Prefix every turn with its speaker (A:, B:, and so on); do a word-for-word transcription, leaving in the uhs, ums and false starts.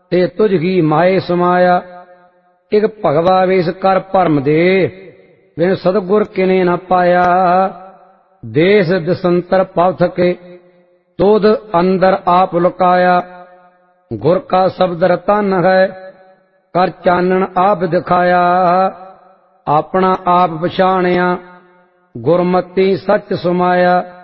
A: ते तुझ ही माए समाया। एक भगवा वेश कर भरम दे, बिन सतगुर किने न पाया। देश दिसंतर पव थके, तोद अंदर आप लुकाया। गुर का शब्द रतन है, कर चानन आप दिखाया। अपना आप पछाणिया, गुरमति सच समाया।